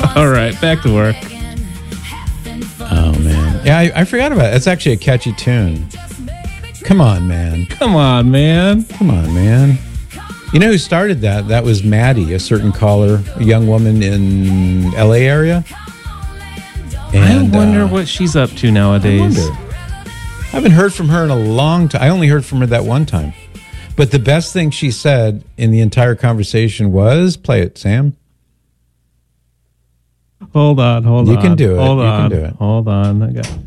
All right, back to work. Oh, man. Yeah, I forgot about it. It's actually a catchy tune. Come on, man. Come on, man. Come on, man. You know who started that? That was Maddie, a certain caller, a young woman in LA area. And, I wonder what she's up to nowadays. I haven't heard from her in a long time. I only heard from her that one time. But the best thing she said in the entire conversation was, play it, Sam. Hold on. You can do it. You can do it. Hold on. I got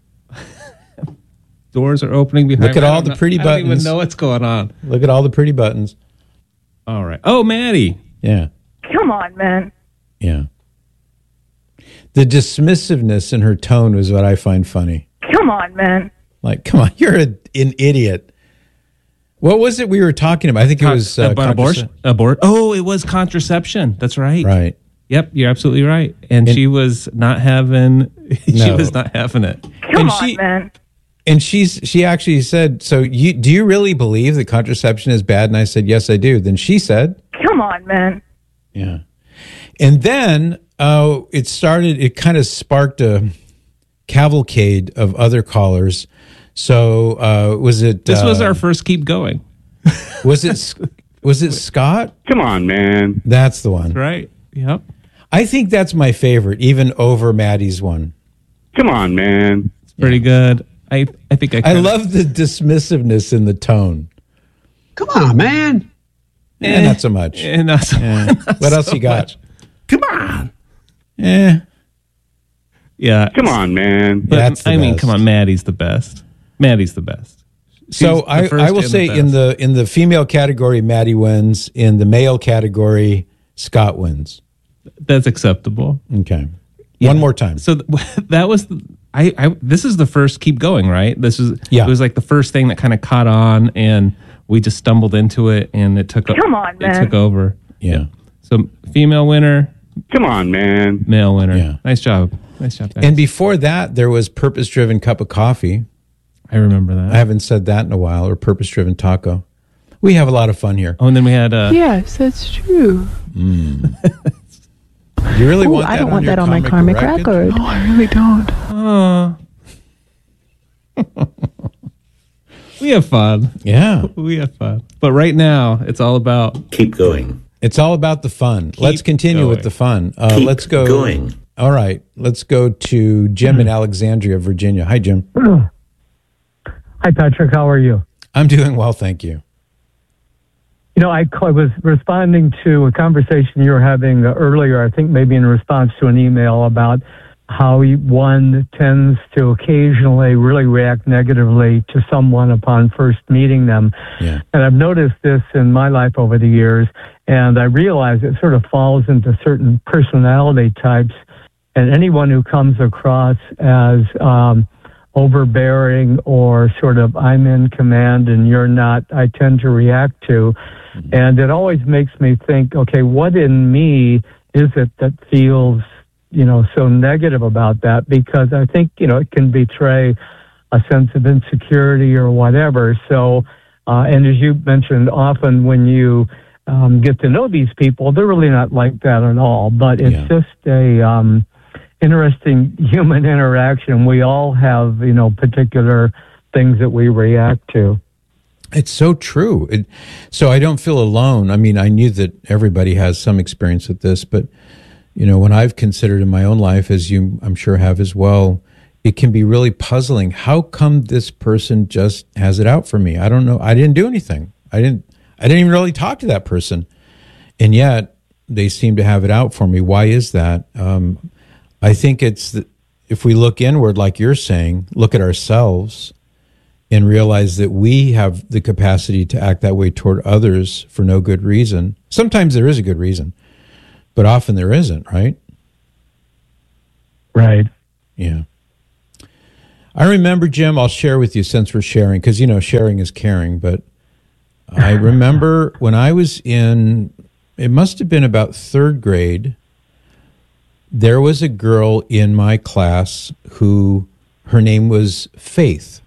doors are opening behind me. Look at all the pretty buttons. I don't even know what's going on. Look at all the pretty buttons. All right. Oh, Maddie. Yeah. Come on, man. Yeah. The dismissiveness in her tone was what I find funny. Come on, man. Like, come on, you're an idiot. What was it we were talking about? I think it was about abortion. Oh, it was contraception. That's right. Right. Yep, you're absolutely right. And she was not having. She was not having it. Come on, man. And she actually said, "So do you really believe that contraception is bad?" And I said, "Yes, I do." Then she said, "Come on, man." Yeah. And then it kind of sparked a cavalcade of other callers. So was it? This was our first keep going. Was it Scott? Come on, man. That's the one. That's right. Yep. I think that's my favorite, even over Maddie's one. Come on, man. It's pretty good. I think I love the dismissiveness in the tone. Come on, man. Not so much. Not so much. What else you got? Come on. Yeah. Come on, man. But, come on, Maddie's the best. Maddie's the best. So I will say in the female category, Maddie wins. In the male category, Scott wins. That's acceptable. Okay. Yeah. One more time. So that was this is the first keep going, right? This is It was like the first thing that kind of caught on, and we just stumbled into it, and it took over. Yeah. So female winner. Come on, man. Male winner. Yeah. Nice job, guys. And before that, there was Purpose Driven Cup of Coffee. I remember that. I haven't said that in a while. Or Purpose Driven Taco. We have a lot of fun here. Oh, and then we had yes, that's true. You really want that? I don't want that on my karmic record. No, I really don't. We have fun. Yeah. We have fun. But right now, it's all about keep going. It's all about the fun. Let's continue with the fun. Let's go. Going. All right. Let's go to Jim in Alexandria, Virginia. Hi, Jim. Hi, Patrick. How are you? I'm doing well, thank you. You know, I was responding to a conversation you were having earlier, I think maybe in response to an email about how one tends to occasionally really react negatively to someone upon first meeting them. Yeah. And I've noticed this in my life over the years, and I realize it sort of falls into certain personality types. And anyone who comes across as overbearing or sort of I'm in command and you're not, I tend to react to. And it always makes me think, okay, what in me is it that feels, so negative about that? Because I think, it can betray a sense of insecurity or whatever. So, and as you mentioned, often when you get to know these people, they're really not like that at all. But it's just a interesting human interaction. We all have, particular things that we react to. It's so true. So I don't feel alone. I mean, I knew that everybody has some experience with this, but, when I've considered in my own life, as you I'm sure have as well, it can be really puzzling. How come this person just has it out for me? I don't know. I didn't do anything. I didn't even really talk to that person. And yet they seem to have it out for me. Why is that? I think if we look inward, like you're saying, look at ourselves and realize that we have the capacity to act that way toward others for no good reason. Sometimes there is a good reason, but often there isn't, right? Right. Yeah. I remember, Jim, I'll share with you since we're sharing, because, sharing is caring, but I remember when I was it must have been about third grade, there was a girl in my class who, her name was Faith.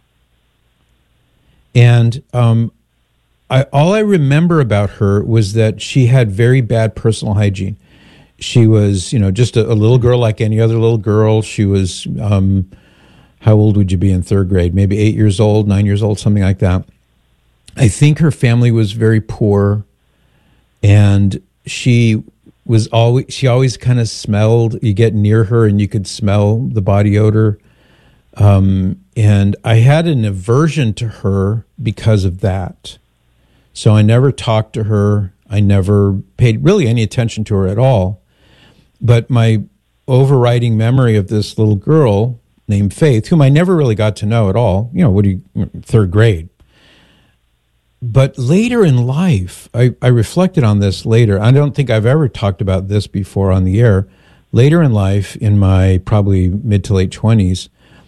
And all I remember about her was that she had very bad personal hygiene. she was, just a little girl like any other little girl. She was, how old would you be in third grade? Maybe 8 years old, 9 years old, something like that. I think her family was very poor, and she always kind of smelled. You get near her and you could smell the body odor. And I had an aversion to her because of that. So I never talked to her. I never paid really any attention to her at all. But my overriding memory of this little girl named Faith, whom I never really got to know at all, third grade. But later in life, I reflected on this later. I don't think I've ever talked about this before on the air. Later in life, in my probably mid to late 20s,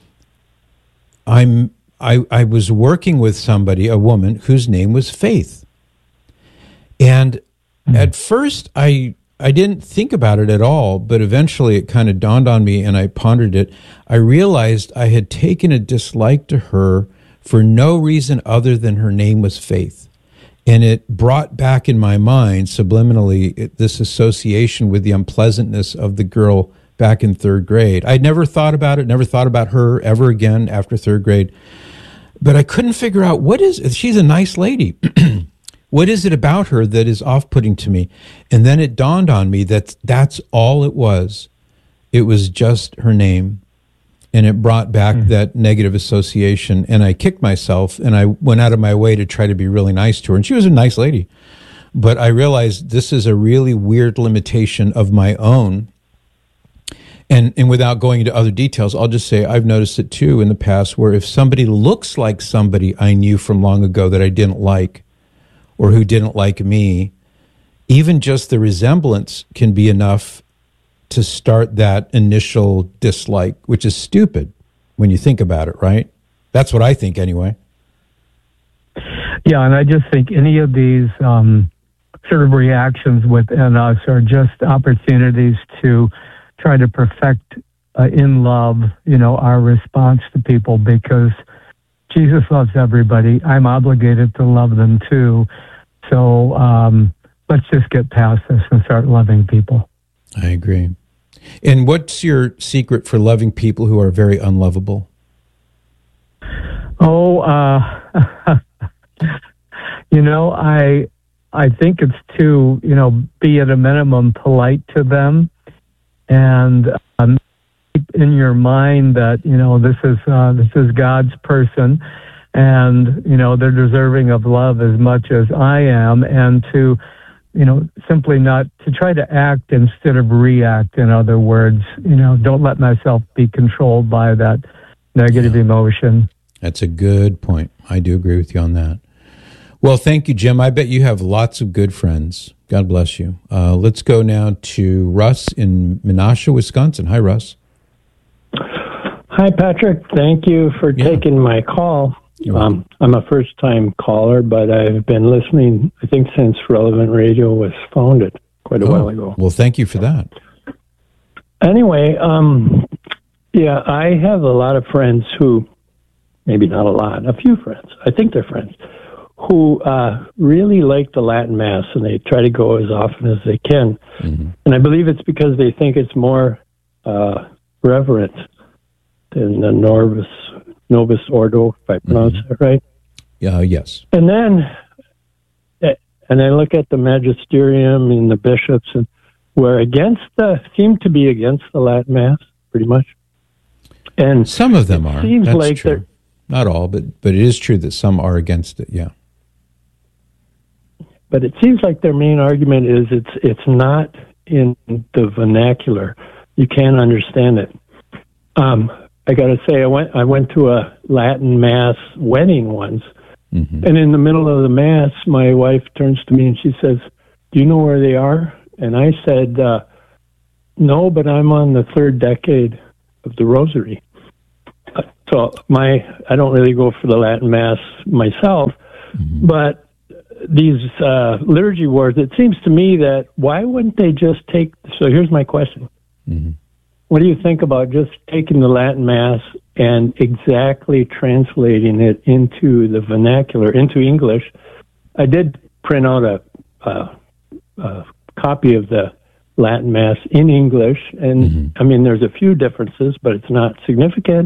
I was working with somebody, a woman, whose name was Faith. And at first, I didn't think about it at all, but eventually it kind of dawned on me and I pondered it. I realized I had taken a dislike to her for no reason other than her name was Faith. And it brought back in my mind subliminally this association with the unpleasantness of the girl back in third grade. I'd never thought about it, never thought about her ever again after third grade. But I couldn't figure out she's a nice lady. What is it about her that is off-putting to me? And then it dawned on me that that's all it was. It was just her name. And it brought back that negative association. And I kicked myself, and I went out of my way to try to be really nice to her. And she was a nice lady. But I realized this is a really weird limitation of my own. And without going into other details, I'll just say I've noticed it too in the past, where if somebody looks like somebody I knew from long ago that I didn't like, or who didn't like me, even just the resemblance can be enough to start that initial dislike, which is stupid when you think about it, right? That's what I think anyway. Yeah, and I just think any of these sort of reactions within us are just opportunities to try to perfect in love, our response to people, because Jesus loves everybody. I'm obligated to love them too. So let's just get past this and start loving people. I agree. And what's your secret for loving people who are very unlovable? I think it's to, be at a minimum polite to them, and keep in your mind that, this is God's person, and, they're deserving of love as much as I am, and to, simply not to try to act instead of react. In other words, don't let myself be controlled by that negative emotion. That's a good point. I do agree with you on that. Well, thank you, Jim. I bet you have lots of good friends. God bless you. Let's go now to Russ in Menasha, Wisconsin. Hi, Russ. Hi, Patrick. Thank you for taking my call. I'm a first-time caller, but I've been listening, I think, since Relevant Radio was founded quite a while ago. Well, thank you for that. Anyway, I have a lot of friends who, maybe not a lot, a few friends, I think they're friends, who really like the Latin Mass, and they try to go as often as they can. Mm-hmm. And I believe it's because they think it's more reverent than the Novus Ordo, if I pronounce it right. Yes. And then I look at the magisterium and the bishops, and we're seem to be against the Latin Mass, pretty much. And some of them are. Seems That's like true. Not all, but it is true that some are against it. Yeah. But it seems like their main argument is it's not in the vernacular. You can't understand it. I got to say, I went to a Latin Mass wedding once, and in the middle of the Mass, my wife turns to me and she says, "Do you know where they are?" And I said, "No, but I'm on the third decade of the Rosary." So I don't really go for the Latin Mass myself, but these liturgy wars, it seems to me that why wouldn't they just take, so here's my question. What do you think about just taking the Latin Mass and exactly translating it into the vernacular, into English? I did print out a copy of the Latin Mass in English. And I mean, there's a few differences, but it's not significant.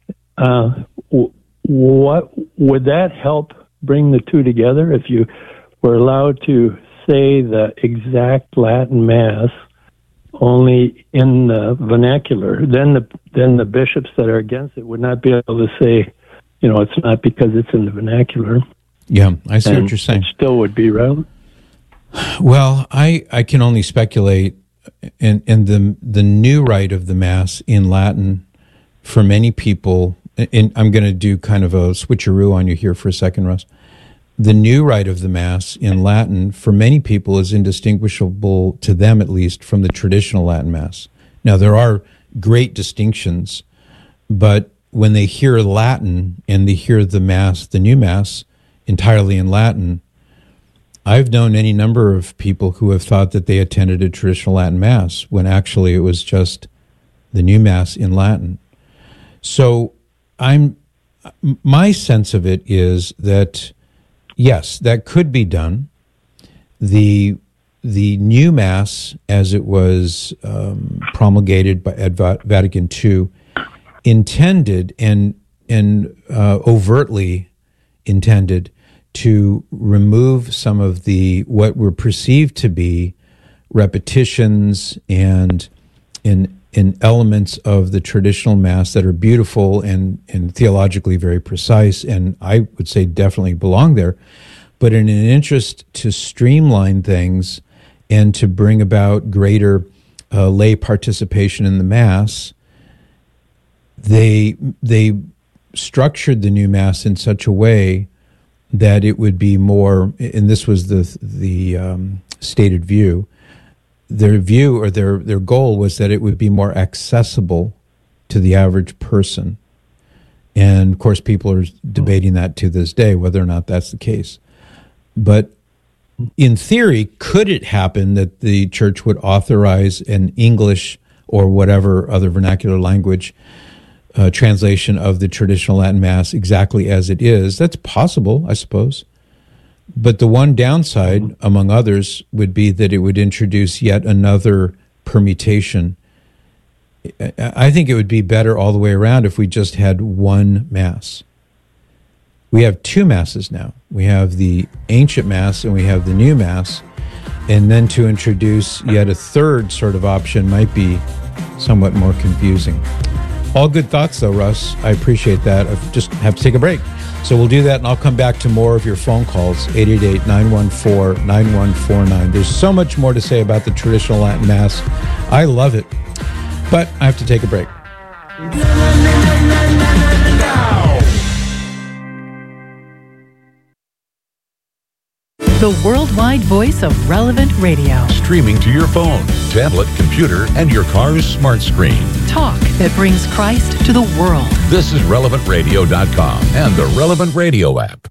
What would that help bring the two together if you were allowed to say the exact Latin Mass only in the vernacular? Then the bishops that are against it would not be able to say, it's not because it's in the vernacular. Yeah, I see what you're saying. It still would be relevant. Well, I can only speculate, and the new rite of the Mass in Latin for many people, and I'm going to do kind of a switcheroo on you here for a second, Russ. The new rite of the Mass in Latin for many people is indistinguishable, to them at least, from the traditional Latin Mass. Now, there are great distinctions, but when they hear Latin and they hear the Mass, the new Mass, entirely in Latin, I've known any number of people who have thought that they attended a traditional Latin Mass when actually it was just the new Mass in Latin. So my sense of it is that, yes, that could be done. The new Mass, as it was promulgated at Vatican II, intended and overtly intended to remove some of the what were perceived to be repetitions and in elements of the traditional Mass that are beautiful and theologically very precise, and I would say definitely belong there, but in an interest to streamline things and to bring about greater lay participation in the Mass, they structured the new Mass in such a way that it would be more, and this was the stated view, their view or their goal was that it would be more accessible to the average person. And of course, people are debating that to this day, whether or not that's the case. But in theory, could it happen that the church would authorize an English or whatever other vernacular language translation of the traditional Latin Mass exactly as it is? That's possible, I suppose. But the one downside, among others, would be that it would introduce yet another permutation. I think it would be better all the way around if we just had one Mass. We have two Masses now. We have the ancient Mass and we have the new Mass. And then to introduce yet a third sort of option might be somewhat more confusing. All good thoughts, though, Russ. I appreciate that. I just have to take a break. So we'll do that, and I'll come back to more of your phone calls, 888-914-9149. There's so much more to say about the traditional Latin Mass. I love it, but I have to take a break. The worldwide voice of Relevant Radio. Streaming to your phone, tablet, computer, and your car's smart screen. Talk that brings Christ to the world. This is RelevantRadio.com and the Relevant Radio app.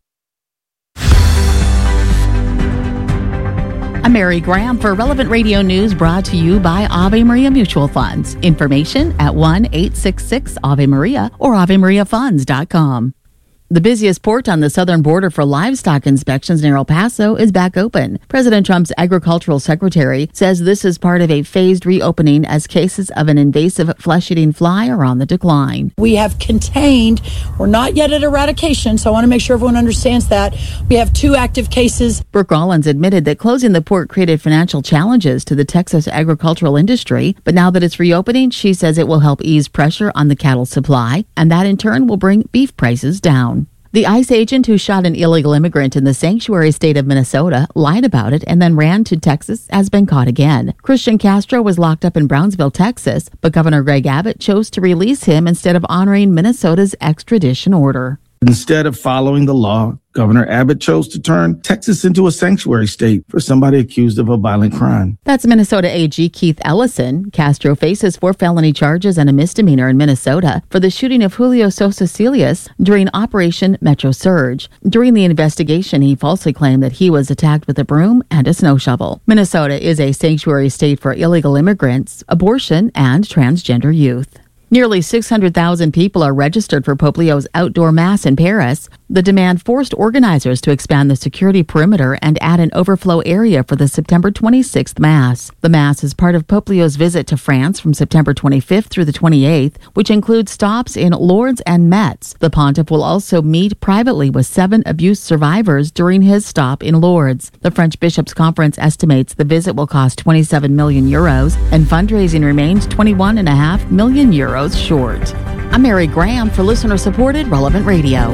I'm Mary Graham for Relevant Radio News, brought to you by Ave Maria Mutual Funds. Information at 1-866-AVE-MARIA or AveMariaFunds.com. The busiest port on the southern border for livestock inspections near El Paso is back open. President Trump's agricultural secretary says this is part of a phased reopening as cases of an invasive flesh-eating fly are on the decline. We have contained, we're not yet at eradication, so I want to make sure everyone understands that. We have 2 active cases. Brooke Rollins admitted that closing the port created financial challenges to the Texas agricultural industry, but now that it's reopening, she says it will help ease pressure on the cattle supply, and that in turn will bring beef prices down. The ICE agent who shot an illegal immigrant in the sanctuary state of Minnesota lied about it and then ran to Texas has been caught again. Christian Castro was locked up in Brownsville, Texas, but Governor Greg Abbott chose to release him instead of honoring Minnesota's extradition order. Instead of following the law, Governor Abbott chose to turn Texas into a sanctuary state for somebody accused of a violent crime. That's Minnesota AG Keith Ellison. Castro faces 4 felony charges and a misdemeanor in Minnesota for the shooting of Julio Sosa Celius during Operation Metro Surge. During the investigation, he falsely claimed that he was attacked with a broom and a snow shovel. Minnesota is a sanctuary state for illegal immigrants, abortion, and transgender youth. Nearly 600,000 people are registered for Pope Leo's outdoor mass in Paris. The demand forced organizers to expand the security perimeter and add an overflow area for the September 26th Mass. The Mass is part of Pope Leo's visit to France from September 25th through the 28th, which includes stops in Lourdes and Metz. The pontiff will also meet privately with 7 abuse survivors during his stop in Lourdes. The French Bishops' Conference estimates the visit will cost 27 million euros, and fundraising remains 21.5 million euros short. I'm Mary Graham for listener-supported Relevant Radio.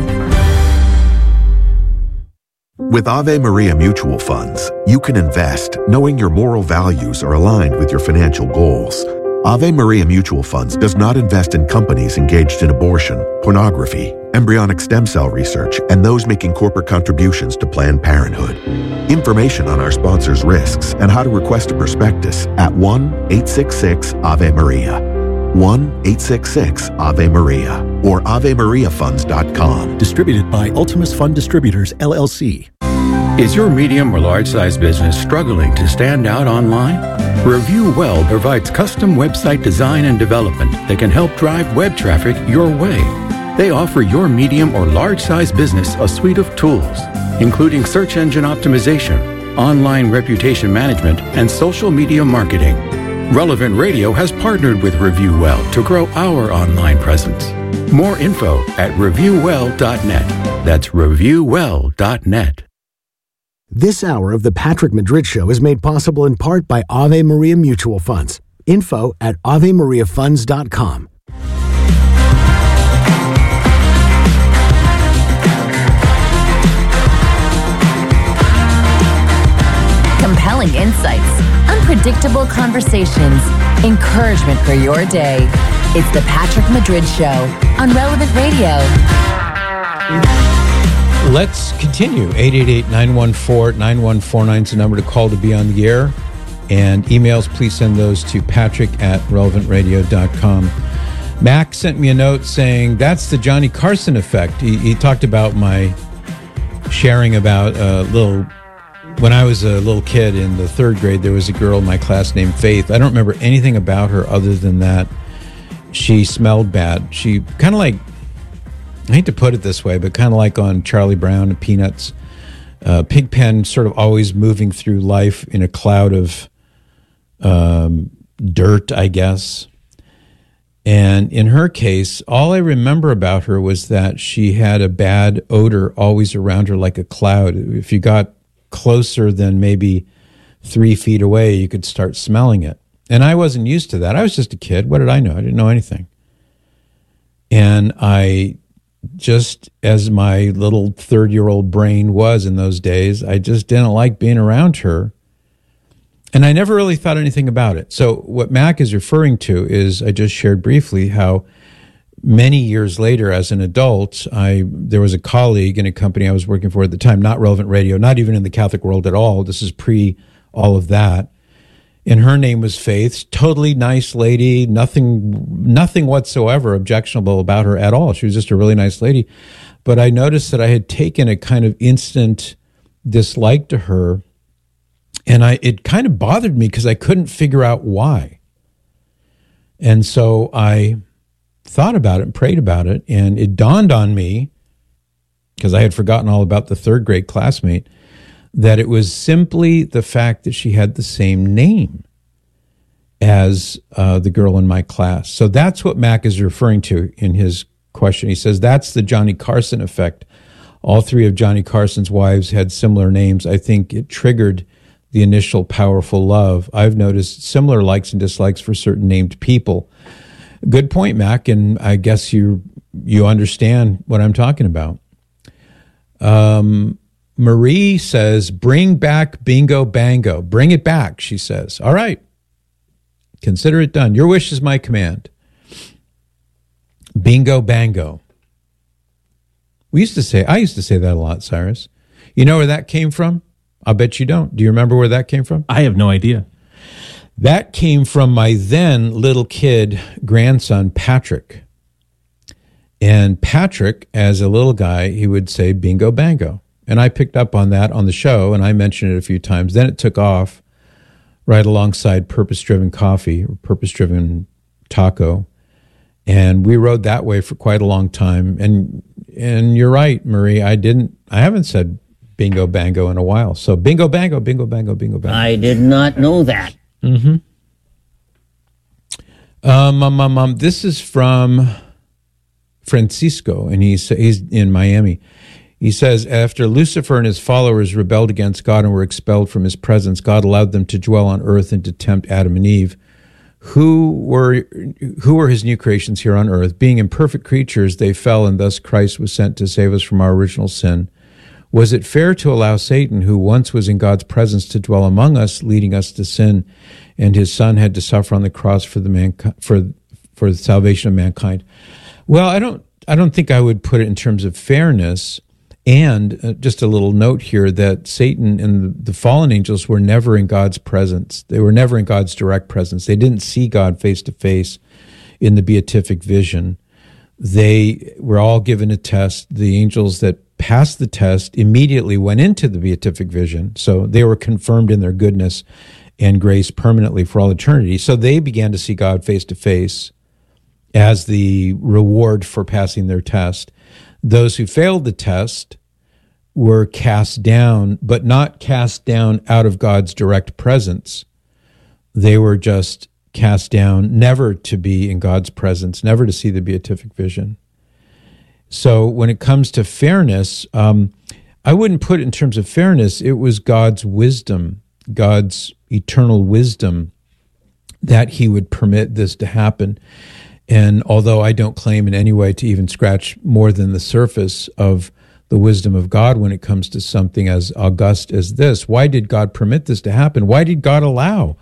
With Ave Maria Mutual Funds, you can invest knowing your moral values are aligned with your financial goals. Ave Maria Mutual Funds does not invest in companies engaged in abortion, pornography, embryonic stem cell research, and those making corporate contributions to Planned Parenthood. Information on our sponsors' risks and how to request a prospectus at 1-866-AVE-MARIA. 1-866-AVE-MARIA or AveMariaFunds.com. Distributed by Ultimus Fund Distributors, LLC. Is your medium or large-size business struggling to stand out online? Review Well provides custom website design and development that can help drive web traffic your way. They offer your medium or large-size business a suite of tools, including search engine optimization, online reputation management, and social media marketing. Relevant Radio has partnered with Review Well to grow our online presence. More info at reviewwell.net. That's reviewwell.net. This hour of the Patrick Madrid Show is made possible in part by Ave Maria Mutual Funds. Info at AveMariaFunds.com. Compelling insights, unpredictable conversations, encouragement for your day. It's the Patrick Madrid Show on Relevant Radio. Let's continue. 888-914-9149 is the number to call to be on the air. And emails, please send those to patrick@relevantradio.com. Mac sent me a note saying that's the Johnny Carson effect. He talked about my sharing about when I was a little kid in the 3rd grade, there was a girl in my class named Faith. I don't remember anything about her other than that she smelled bad. She kind of like, I hate to put it this way, but kind of like on Charlie Brown and Peanuts. Pigpen sort of always moving through life in a cloud of dirt, I guess. And in her case, all I remember about her was that she had a bad odor always around her like a cloud. If you got closer than maybe 3 feet away, you could start smelling it. And I wasn't used to that. I was just a kid. What did I know? I didn't know anything. And I just, as my little 3rd-year-old brain was in those days, I just didn't like being around her. And I never really thought anything about it. So what Mac is referring to is, I just shared briefly how many years later, as an adult, there was a colleague in a company I was working for at the time, not Relevant Radio, not even in the Catholic world at all. This is pre all of that. And her name was Faith. Totally nice lady. Nothing whatsoever objectionable about her at all. She was just a really nice lady. But I noticed that I had taken a kind of instant dislike to her. And it kind of bothered me because I couldn't figure out why. And so I thought about it and prayed about it, and it dawned on me, because I had forgotten all about the 3rd grade classmate, that it was simply the fact that she had the same name as the girl in my class. So that's what Mac is referring to in his question. He says that's the Johnny Carson effect. All 3 of Johnny Carson's wives had similar names. I think it triggered the initial powerful love. I've noticed similar likes and dislikes for certain named people. Good point, Mac, and I guess you understand what I'm talking about. Marie says, bring back Bingo Bango. Bring it back, she says. All right. Consider it done. Your wish is my command. Bingo Bango. I used to say that a lot, Cyrus. You know where that came from? I'll bet you don't. Do you remember where that came from? I have no idea. That came from my then little kid grandson, Patrick. And Patrick, as a little guy, he would say bingo bango. And I picked up on that on the show, and I mentioned it a few times. Then it took off right alongside Purpose-Driven Coffee, or Purpose-Driven Taco. And we rode that way for quite a long time. And And you're right, Marie. I haven't said bingo bango in a while. So bingo bango, bingo bango, bingo bango. I did not know that. Mm-hmm. This is from Francisco, and he's in Miami. He says, after Lucifer and his followers rebelled against God and were expelled from his presence, God allowed them to dwell on earth and to tempt Adam and Eve. Who were his new creations here on earth? Being imperfect creatures, they fell, and thus Christ was sent to save us from our original sin. Was it fair to allow Satan, who once was in God's presence, to dwell among us, leading us to sin, and his son had to suffer on the cross for the salvation of mankind? Well, I don't think I would put it in terms of fairness. And just a little note here that Satan and the fallen angels were never in God's presence. They were never in God's direct presence. They didn't see God face to face in the beatific vision. They were all given a test. The angels that passed the test immediately went into the beatific vision. So they were confirmed in their goodness and grace permanently for all eternity. So they began to see God face to face as the reward for passing their test. Those who failed the test were cast down, but not cast down out of God's direct presence. They were just cast down, never to be in God's presence, never to see the beatific vision. So when it comes to fairness, I wouldn't put it in terms of fairness. It was God's wisdom, God's eternal wisdom, that he would permit this to happen. And although I don't claim in any way to even scratch more than the surface of the wisdom of God when it comes to something as august as this, why did God permit this to happen? Why did God allow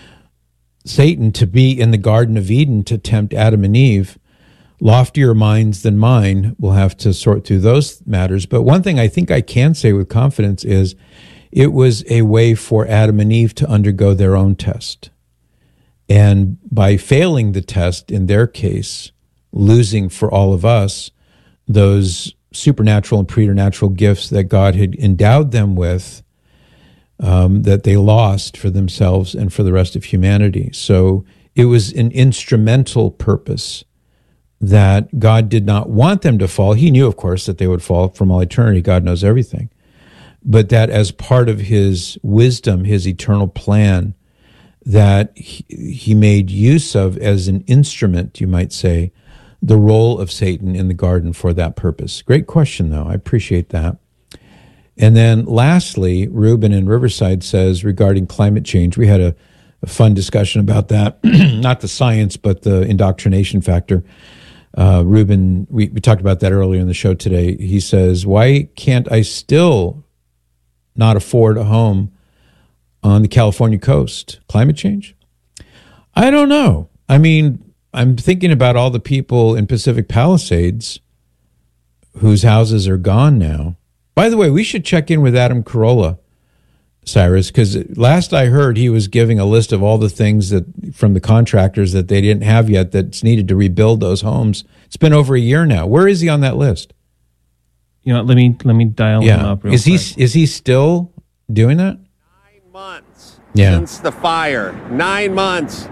Satan to be in the Garden of Eden to tempt Adam and Eve? Loftier minds than mine will have to sort through those matters. But one thing I think I can say with confidence is it was a way for Adam and Eve to undergo their own test. And by failing the test, in their case, losing for all of us those supernatural and preternatural gifts that God had endowed them with, that they lost for themselves and for the rest of humanity. So it was an instrumental purpose that God did not want them to fall. He knew, of course, that they would fall from all eternity. God knows everything. But that as part of his wisdom, his eternal plan, that he made use of as an instrument, you might say, the role of Satan in the garden for that purpose. Great question, though. I appreciate that. And then lastly, Ruben in Riverside says, regarding climate change, we had a fun discussion about that, not the science, but the indoctrination factor. Ruben, we talked about that earlier in the show today. He says, why can't I still not afford a home on the California coast? Climate change? I don't know. I mean, I'm thinking about all the people in Pacific Palisades whose houses are gone now. By the way, we should check in with Adam Carolla, Cyrus, because last I heard he was giving a list of all the things that from the contractors that they didn't have yet that's needed to rebuild those homes. It's been over a year now. Where is he on that list? You know, let me dial him up real quick. Is he still doing that? 9 months since the fire. 9 months.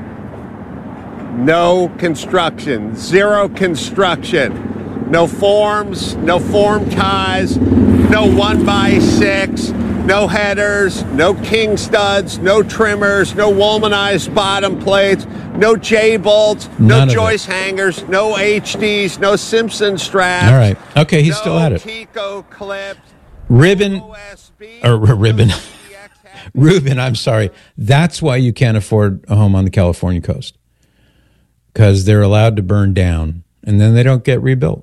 No construction. Zero construction. No forms. No form ties. No 1x6. No headers. No king studs. No trimmers. No womanized bottom plates. No J-bolts. No joist hangers. No HDs. No Simpson straps. All right. Okay, he's still at it. Tico clips. Ruben, I'm sorry. That's why you can't afford a home on the California coast. Because they're allowed to burn down, and then they don't get rebuilt.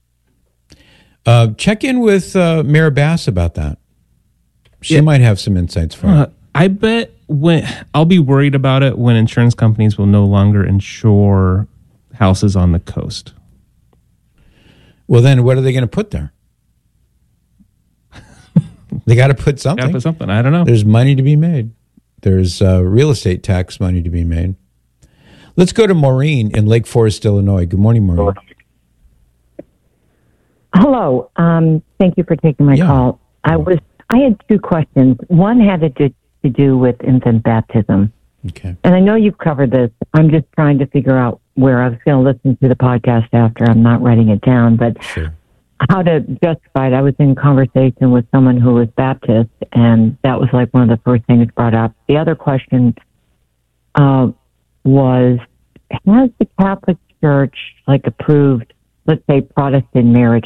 Check in with Mayor Bass about that. She might have some insights for you. I bet I'll be worried about it when insurance companies will no longer insure houses on the coast. Well, then what are they going to put there? They got to put something. Got to put something. I don't know. There's money to be made. There's real estate tax money to be made. Let's go to Maureen in Lake Forest, Illinois. Good morning, Maureen. Hello. Thank you for taking my call. I had two questions. One had to do with infant baptism. Okay. And I know you've covered this. I'm just trying to figure out where I was going to listen to the podcast after. I'm not writing it down. But sure. how to justify it. I was in conversation with someone who was Baptist, and that was like one of the first things brought up. The other question was, has the Catholic Church approved, let's say, Protestant marriage